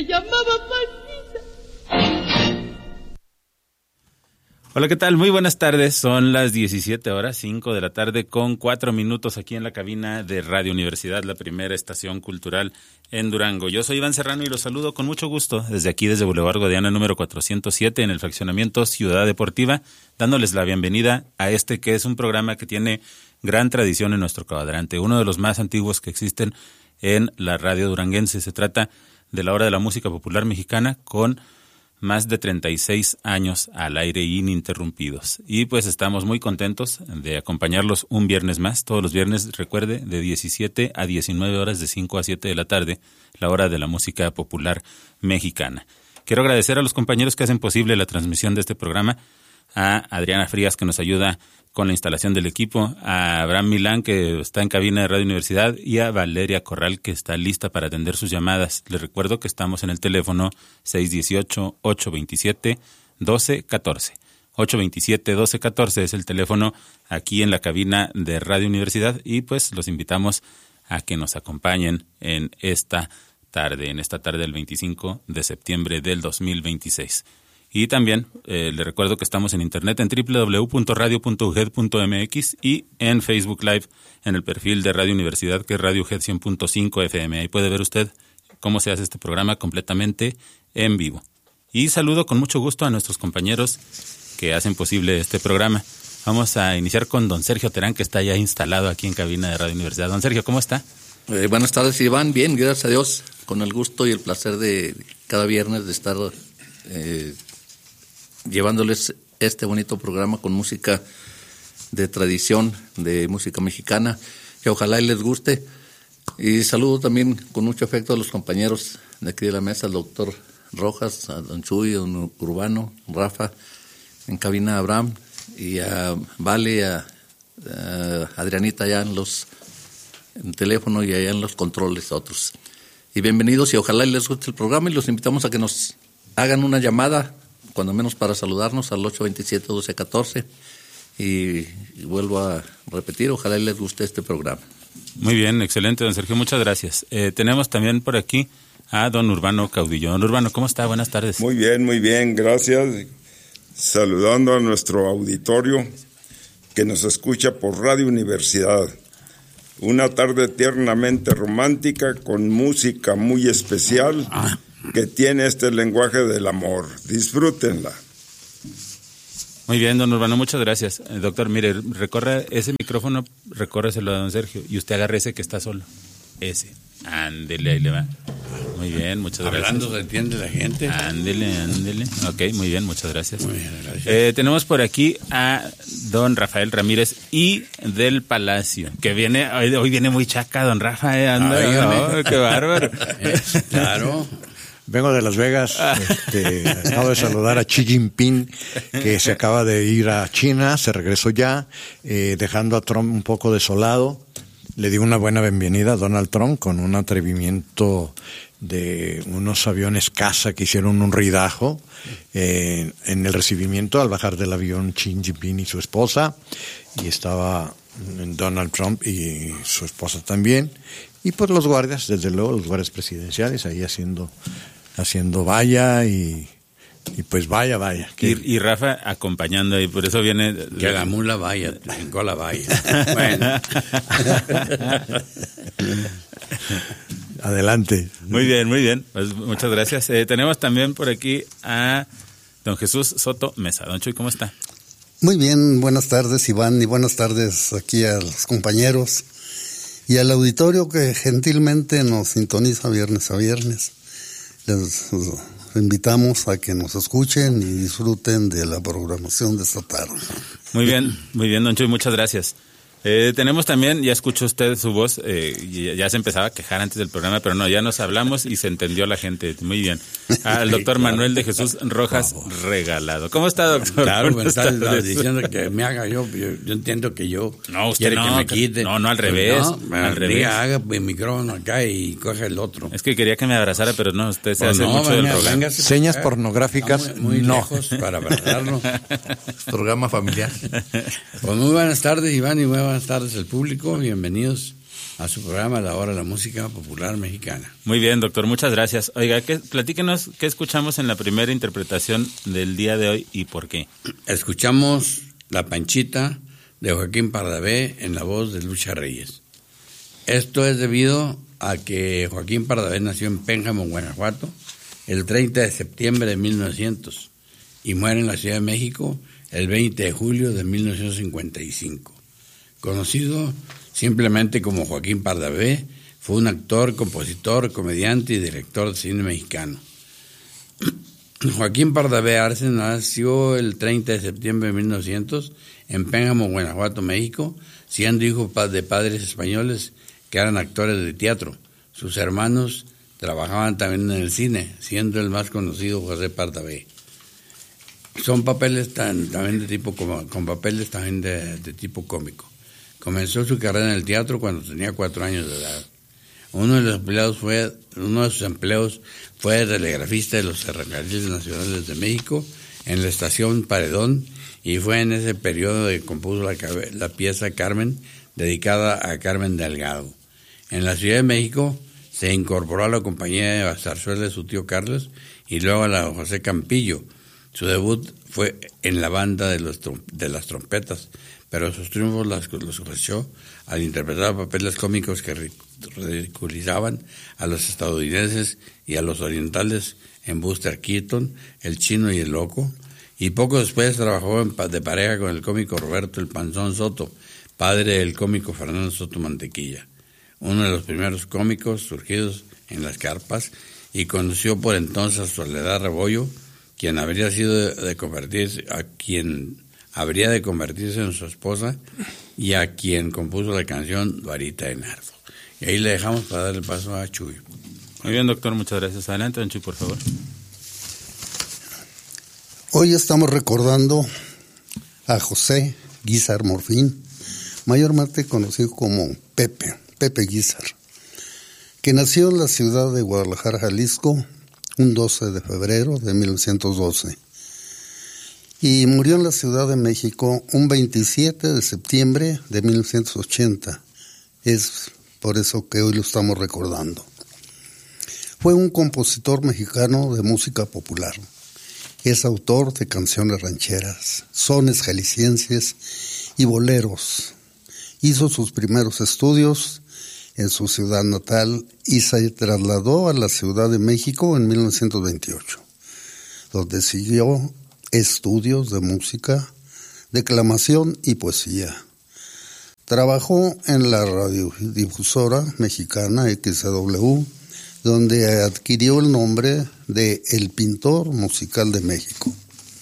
se llamaba Panchita. Hola, ¿qué tal? Muy buenas tardes. Son las 17 horas, 5 de la tarde con 4 minutos aquí en la cabina de Radio Universidad, la primera estación cultural en Durango. Yo soy Iván Serrano y los saludo con mucho gusto desde aquí, desde Boulevard Godiana número 407 en el fraccionamiento Ciudad Deportiva, dándoles la bienvenida a este que es un programa que tiene gran tradición en nuestro cuadrante, uno de los más antiguos que existen en la radio duranguense. Se trata de la Hora de la Música Popular Mexicana con más de 36 años al aire ininterrumpidos. Y pues estamos muy contentos de acompañarlos un viernes más. Todos los viernes, recuerde, de 17 a 19 horas, de 5 a 7 de la tarde, la Hora de la Música Popular Mexicana. Quiero agradecer a los compañeros que hacen posible la transmisión de este programa, a Adriana Frías, que nos ayuda con la instalación del equipo, a Abraham Milán, que está en cabina de Radio Universidad, y a Valeria Corral, que está lista para atender sus llamadas. Les recuerdo que estamos en el teléfono 618-827-1214. 827-1214 es el teléfono aquí en la cabina de Radio Universidad, y pues los invitamos a que nos acompañen en esta tarde del 25 de septiembre del 2026. Y también le recuerdo que estamos en internet en www.radio.uged.mx y en Facebook Live en el perfil de Radio Universidad, que es Radio UGED 100.5 FM. Ahí puede ver usted cómo se hace este programa completamente en vivo. Y saludo con mucho gusto a nuestros compañeros que hacen posible este programa. Vamos a iniciar con don Sergio Terán, que está ya instalado aquí en cabina de Radio Universidad. Don Sergio, ¿cómo está? Buenas tardes, Iván. Bien, gracias a Dios. Con el gusto y el placer de cada viernes de estar llevándoles este bonito programa con música de tradición, de música mexicana, que ojalá y les guste. Y saludo también con mucho afecto a los compañeros de aquí de la mesa, al doctor Rojas, a don Chuy, a don Urbano, Rafa, en cabina Abraham, y a Vale, a Adrianita allá en teléfono y allá en los controles otros. Y bienvenidos, y ojalá y les guste el programa, y los invitamos a que nos hagan una llamada, cuando menos para saludarnos, al 827-1214, y vuelvo a repetir, ojalá les guste este programa. Muy bien, excelente, don Sergio, muchas gracias. Tenemos también por aquí a don Urbano Caudillo. Don Urbano, ¿cómo está? Buenas tardes. Muy bien, gracias. Saludando a nuestro auditorio que nos escucha por Radio Universidad. Una tarde tiernamente romántica con música muy especial que tiene este lenguaje del amor. Disfrútenla. Muy bien, don Urbano, muchas gracias. Doctor, mire, recorre ese micrófono, recórreselo a don Sergio, y usted agarre ese que está solo. Ese. Ándele, ahí le va. Muy bien, muchas gracias. Hablando se entiende la gente. Ándele. Ok, muy bien, muchas gracias. Muy bien, gracias. Tenemos por aquí a don Rafael Ramírez y del Palacio, que viene, hoy viene muy chaca, don Rafa, qué bárbaro. Claro. Vengo de Las Vegas, acabo de saludar a Xi Jinping, que se acaba de ir a China, se regresó ya, dejando a Trump un poco desolado. Le di una buena bienvenida a Donald Trump con un atrevimiento de unos aviones caza que hicieron un ruidajo en el recibimiento al bajar del avión Xi Jinping y su esposa, y estaba Donald Trump y su esposa también, y pues los guardias, desde luego los guardias presidenciales ahí haciendo valla y pues vaya. Y Rafa acompañando ahí, por eso viene... Que la mula vaya, brincó la valla. Bueno. Adelante. Muy bien. Pues muchas gracias. Tenemos también por aquí a don Jesús Soto Mesa. Don Chuy, ¿cómo está? Muy bien, buenas tardes, Iván, y buenas tardes aquí a los compañeros y al auditorio que gentilmente nos sintoniza viernes a viernes. Les invitamos a que nos escuchen y disfruten de la programación de esta tarde. Muy bien, don Chuy, muchas gracias. Tenemos también, ya escuchó usted su voz, ya se empezaba a quejar antes del programa, pero no, ya nos hablamos y se entendió la gente. Muy bien. Al doctor Manuel de Jesús Rojas Regalado. ¿Cómo está, doctor? Claro, me está diciendo que me haga yo entiendo que yo no, usted quiere no, que me quite. No, al revés. No, al revés. Haga el micrófono acá y coge el otro. Es que quería que me abrazara, pero no, usted se hace mucho del programa. Señas pornográficas, muy no. lejos para abrazarlo. Programa familiar. Pues muy buenas tardes, Iván, y muy buenas tardes al público. Bienvenidos a su programa La Hora de la Música Popular Mexicana. Muy bien, doctor, muchas gracias. Oiga, platíquenos qué escuchamos en la primera interpretación del día de hoy y por qué. Escuchamos La Panchita de Joaquín Pardavé en la voz de Lucha Reyes. Esto es debido a que Joaquín Pardavé nació en Pénjamo, Guanajuato, el 30 de septiembre de 1900 y muere en la Ciudad de México el 20 de julio de 1955. Conocido simplemente como Joaquín Pardavé, fue un actor, compositor, comediante y director de cine mexicano. Joaquín Pardavé Arce nació el 30 de septiembre de 1900 en Pénjamo, Guanajuato, México, siendo hijo de padres españoles que eran actores de teatro. Sus hermanos trabajaban también en el cine, siendo el más conocido José Pardavé. Son papeles también de tipo con papeles también de tipo cómico. Comenzó su carrera en el teatro cuando tenía 4 años de edad. Uno de sus empleos fue de telegrafista de los Ferrocarriles Nacionales de México en la estación Paredón, y fue en ese periodo que compuso la pieza Carmen, dedicada a Carmen Delgado. En la Ciudad de México se incorporó a la compañía de zarzuela de su tío Carlos y luego a la de José Campillo. Su debut fue en la banda de las trompetas, pero sus triunfos los ofreció al interpretar papeles cómicos que ridiculizaban a los estadounidenses y a los orientales en Buster Keaton, El Chino y el Loco, y poco después trabajó de pareja con el cómico Roberto El Panzón Soto, padre del cómico Fernando Soto Mantequilla, uno de los primeros cómicos surgidos en las carpas, y conoció por entonces a Soledad Rebollo, quien habría de convertirse en su esposa y a quien compuso la canción Varita de Nardo. Y ahí le dejamos para darle paso a Chuy. Muy bien, doctor, muchas gracias. Adelante, don Chuy, por favor. Hoy estamos recordando a José Guízar Morfín, mayormente conocido como Pepe Guízar, que nació en la ciudad de Guadalajara, Jalisco, un 12 de febrero de 1912. Y murió en la Ciudad de México un 27 de septiembre de 1980. Es por eso que hoy lo estamos recordando. Fue un compositor mexicano de música popular. Es autor de canciones rancheras, sones jaliscienses y boleros. Hizo sus primeros estudios en su ciudad natal y se trasladó a la Ciudad de México en 1928, donde siguió estudios de música, declamación y poesía. Trabajó en la radiodifusora mexicana XCW, donde adquirió el nombre de El Pintor Musical de México,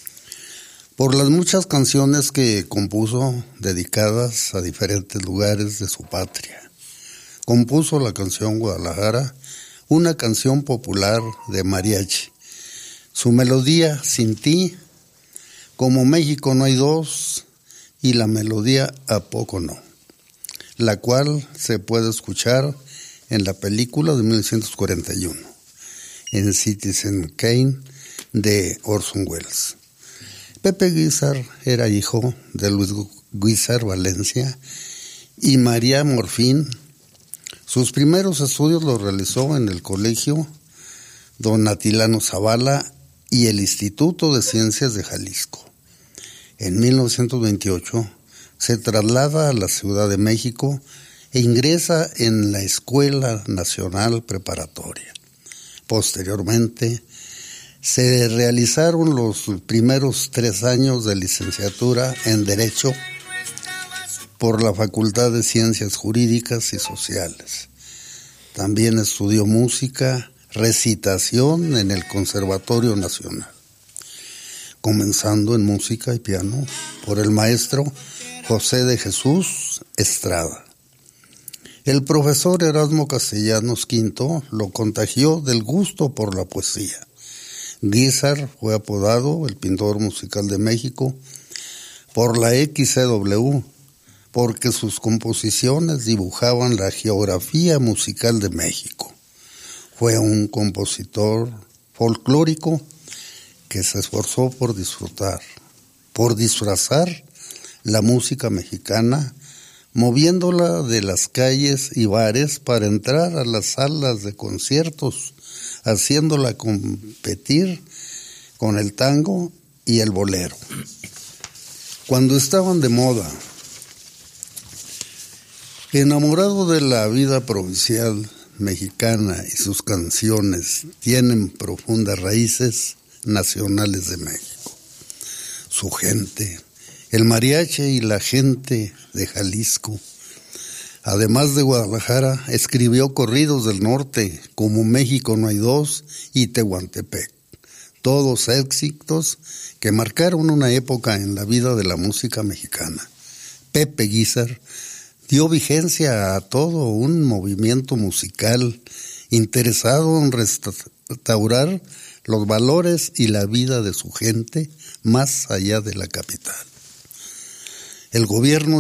por las muchas canciones que compuso dedicadas a diferentes lugares de su patria. Compuso la canción Guadalajara, una canción popular de mariachi. Su melodía Sin ti, Como México no hay dos, y la melodía A poco no, la cual se puede escuchar en la película de 1941, en Citizen Kane de Orson Welles. Pepe Guízar era hijo de Luis Guízar Valencia y María Morfín. Sus primeros estudios los realizó en el Colegio Don Atilano Zavala y el Instituto de Ciencias de Jalisco. En 1928 se traslada a la Ciudad de México e ingresa en la Escuela Nacional Preparatoria. Posteriormente, se realizaron los primeros 3 años de licenciatura en Derecho por la Facultad de Ciencias Jurídicas y Sociales. También estudió música, recitación en el Conservatorio Nacional, comenzando en música y piano por el maestro José de Jesús Estrada. El profesor Erasmo Castellanos V lo contagió del gusto por la poesía. Guízar fue apodado el Pintor Musical de México por la XCW, porque sus composiciones dibujaban la geografía musical de México. Fue un compositor folclórico que se esforzó por disfrazar la música mexicana moviéndola de las calles y bares para entrar a las salas de conciertos, haciéndola competir con el tango y el bolero. Cuando estaban de moda, enamorado de la vida provincial mexicana y sus canciones tienen profundas raíces nacionales de México. Su gente, el mariachi y la gente de Jalisco, además de Guadalajara, escribió corridos del norte como México no hay dos y Tehuantepec. Todos éxitos que marcaron una época en la vida de la música mexicana. Pepe Guízar dio vigencia a todo un movimiento musical interesado en restaurar los valores y la vida de su gente más allá de la capital. El gobierno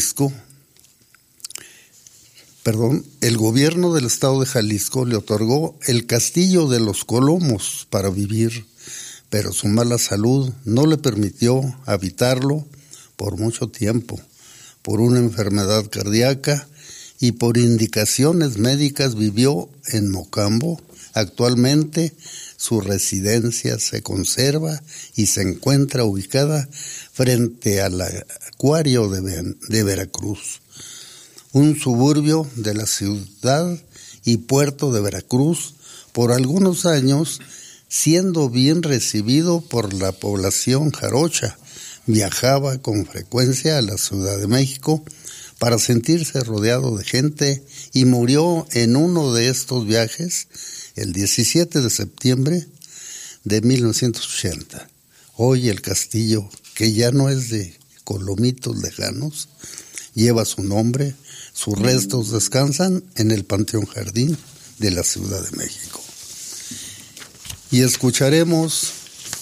del estado de Jalisco le otorgó el Castillo de los Colomos para vivir, pero su mala salud no le permitió habitarlo por mucho tiempo. Por una enfermedad cardíaca y por indicaciones médicas vivió en Mocambo. Actualmente su residencia se conserva y se encuentra ubicada frente al Acuario de Veracruz, un suburbio de la ciudad y puerto de Veracruz, por algunos años siendo bien recibido por la población jarocha. Viajaba con frecuencia a la Ciudad de México para sentirse rodeado de gente y murió en uno de estos viajes el 17 de septiembre de 1980. Hoy el castillo, que ya no es de colomitos lejanos, lleva su nombre. Sus restos descansan en el Panteón Jardín de la Ciudad de México. Y escucharemos...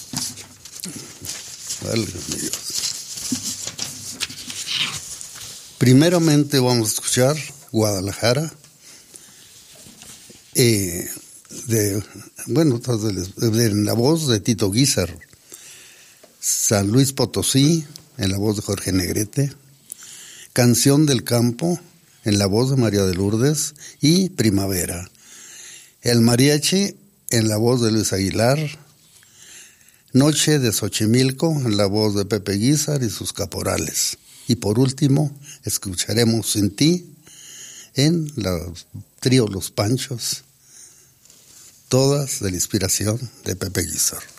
Válgame Dios. Primeramente vamos a escuchar Guadalajara, en la voz de Tito Guízar, San Luis Potosí, en la voz de Jorge Negrete, Canción del Campo, en la voz de María de Lourdes, y Primavera. El mariachi, en la voz de Luis Aguilar, Noche de Xochimilco, en la voz de Pepe Guízar y sus caporales. Y por último, escucharemos Sin ti, en la trío Los Panchos, todas de la inspiración de Pepe Guízar.